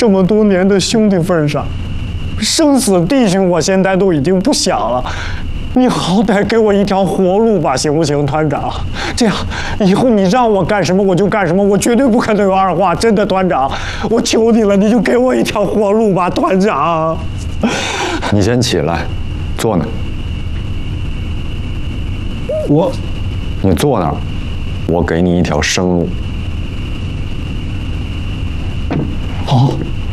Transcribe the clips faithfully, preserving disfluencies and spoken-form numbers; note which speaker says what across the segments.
Speaker 1: 这么多年的兄弟份上，生死弟兄我现在都已经不想了，你好歹给我一条活路吧，行不行，团长？这样以后你让我干什么我就干什么，我绝对不可能有二话，真的，团长，我求你了，你就给我一条活路吧，团长。
Speaker 2: 你先起来，坐那。
Speaker 1: 我，
Speaker 2: 你坐那儿，我给你一条生路。
Speaker 1: 好。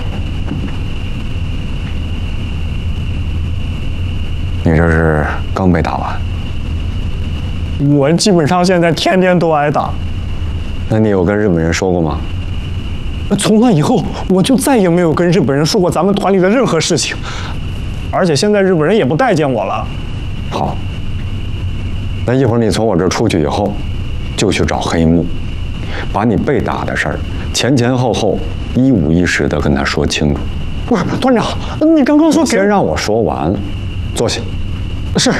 Speaker 2: 你这是刚被打完？
Speaker 1: 我基本上现在天天都挨打。
Speaker 2: 那你有跟日本人说过吗？
Speaker 1: 从那以后，我就再也没有跟日本人说过咱们团里的任何事情，而且现在日本人也不待见我了。
Speaker 2: 好，那一会儿你从我这儿出去以后，就去找黑木，把你被打的事儿前前后后一五一十的跟他说清楚。
Speaker 1: 不是，团长，你刚刚说给……
Speaker 2: 先让我说完，坐下。
Speaker 1: 是。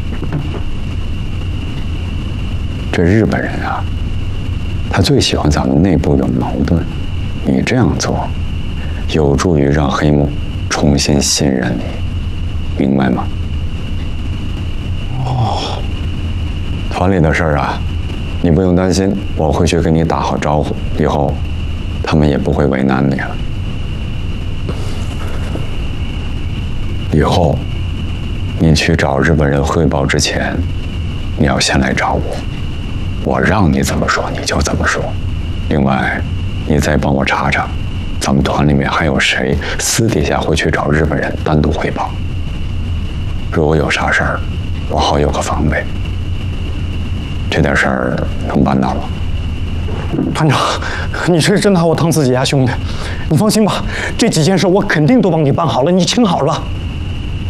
Speaker 2: 这日本人啊，他最喜欢咱们内部有矛盾。你这样做，有助于让黑木重新信任你，明白吗？
Speaker 1: 哦。
Speaker 2: 团里的事儿啊，你不用担心，我会去跟你打好招呼，以后他们也不会为难你了。以后你去找日本人汇报之前，你要先来找我，我让你怎么说你就怎么说。另外，你再帮我查查，咱们团里面还有谁私底下会去找日本人单独汇报。如果有啥事儿，我好有个防备。这点事儿能办到吗？
Speaker 1: 团长，你这是真拿我当自己家兄弟，你放心吧，这几件事我肯定都帮你办好了，你请好了。